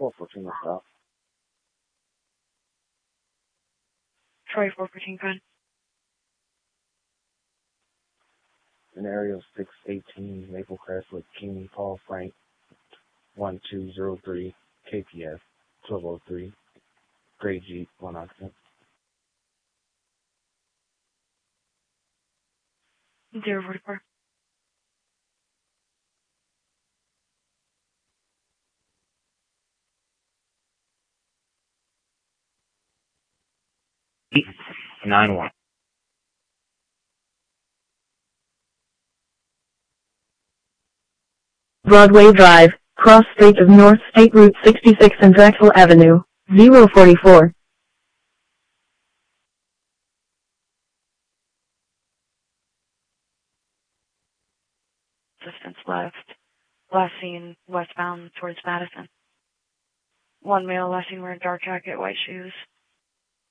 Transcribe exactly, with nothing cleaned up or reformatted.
four fourteen will stop. Troy four fourteen, go ahead. Scenario six eighteen, Maple Crest with King Paul Frank, one two zero three, K P S, twelve oh three, Gray Jeep, one occupant. zero forty-four. nine one. Broadway Drive, cross street of North State Route sixty-six and Drexel Avenue, zero forty-four. Distance left. Last seen westbound towards Madison. One male, last seen wearing dark jacket, white shoes.